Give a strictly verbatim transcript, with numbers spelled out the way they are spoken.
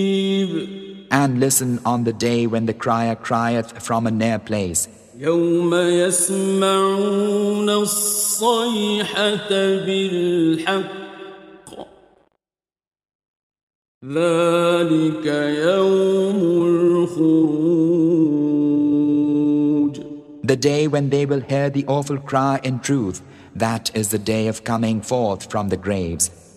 And listen on the day when the crier crieth from a near place. يوم يسمعون الصيحة بالحق ذلك يوم الخروج. The day when they will hear the awful cry in truth, that is the day of coming forth from the graves.